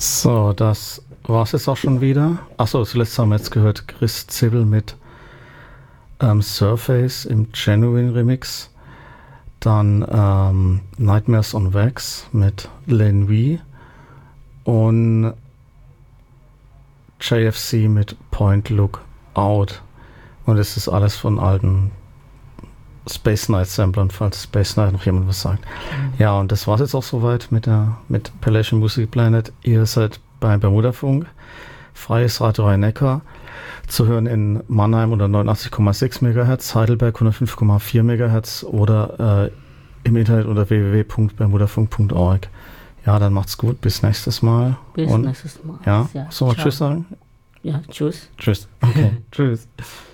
So, das war's jetzt auch schon wieder. Achso, zuletzt haben wir jetzt gehört Chris Zibbel mit Surface im Genuine Remix. Dann Nightmares on Wax mit Len Wee und JFC mit Point Look Out. Und es ist alles von alten Space Knight Samplern, falls Space Knight noch jemand was sagt. Ja, und das war's jetzt auch soweit mit Appalachian Music Planet. Ihr seid beim Bermudafunk, freies Radio Rhein-Neckar, zu hören in Mannheim unter 89,6 MHz, Heidelberg 105,4 MHz oder im Internet unter www.bermudafunk.org. Ja, dann macht's gut, bis nächstes Mal. Bis nächstes Mal. Ja, so mal Tschüss sagen? Ja, tschüss. Tschüss. Okay, tschüss.